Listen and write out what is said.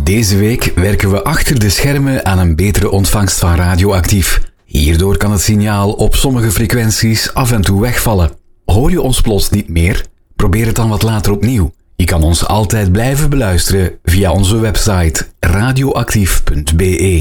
Deze week werken we achter de schermen aan een betere ontvangst van Radioactief. Hierdoor kan het signaal op sommige frequenties af en toe wegvallen. Hoor je ons plots niet meer? Probeer het dan wat later opnieuw. Je kan ons altijd blijven beluisteren via onze website radioactief.be.